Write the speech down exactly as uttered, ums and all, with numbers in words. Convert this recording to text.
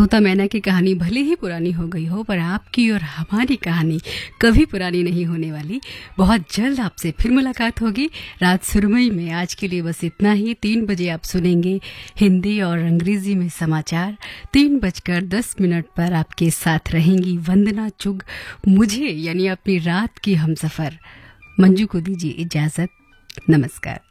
तोता मैना की कहानी भले ही पुरानी हो गई हो, पर आपकी और हमारी कहानी कभी पुरानी नहीं होने वाली। बहुत जल्द आपसे फिर मुलाकात होगी रात सुरमई में। आज के लिए बस इतना ही। तीन बजे आप सुनेंगे हिंदी और अंग्रेजी में समाचार। तीन बजकर दस मिनट पर आपके साथ रहेंगी वंदना चुग। मुझे यानी अपनी रात की हमसफर मंजू को दीजिए इजाजत। नमस्कार।